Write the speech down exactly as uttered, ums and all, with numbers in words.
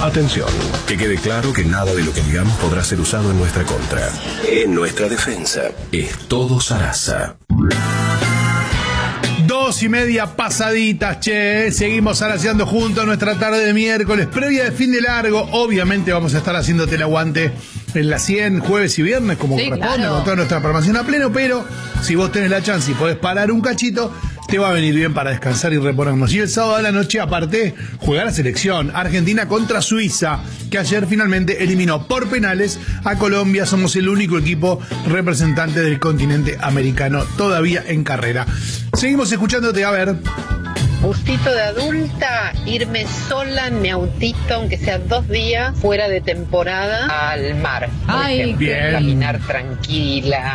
Atención, que quede claro que nada de lo que digamos podrá ser usado en nuestra contra. En nuestra defensa, es todo Sarasa. Dos y media pasaditas, che. Seguimos araseando juntos nuestra tarde de miércoles, previa de fin de largo. Obviamente vamos a estar haciéndote el aguante en la cien, jueves y viernes, como sí, corresponde, claro, con toda nuestra programación a pleno. Pero si vos tenés la chance y podés parar un cachito, te va a venir bien para descansar y reponernos. Y el sábado de la noche, aparte, juega la selección Argentina contra Suiza, que ayer finalmente eliminó por penales a Colombia. Somos el único equipo representante del continente americano todavía en carrera. Seguimos escuchándote, a ver. Gustito de adulta, irme sola en mi autito, aunque sea dos días, fuera de temporada, al mar. Por Ay, ejemplo, bien. caminar tranquila.